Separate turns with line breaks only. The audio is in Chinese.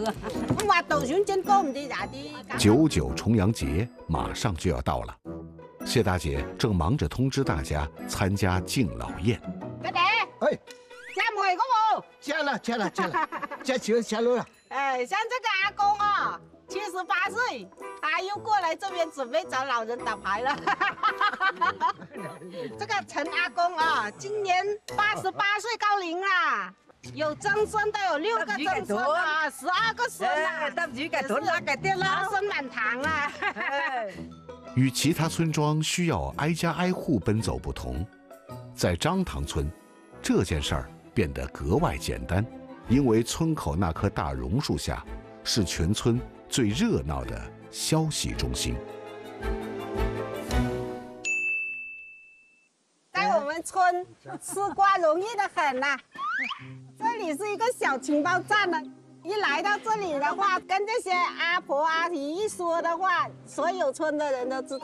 我话稻笋真多唔知咋啲。
99重阳节马上就要到了，谢大姐正忙着通知大家参加敬老宴。
爹爹，
哎，
加唔係嗰個？
加了，加球下楼了。
哎，像这个阿公哦，78岁，他又过来这边准备找老人打牌了。这个陈阿公啊，今年88岁高龄啦，有曾孙都有6个曾孙啊，12个孙啊，儿孙满堂啊。
与其他村庄需要挨家挨户奔走不同，在张塘村，这件事儿变得格外简单，因为村口那棵大榕树下是全村最热闹的消息中心。
在我们村吃瓜容易的很呐、这里是一个小情报站呢。一来到这里的话，跟这些阿婆阿姨一说的话，所有村的人都知道。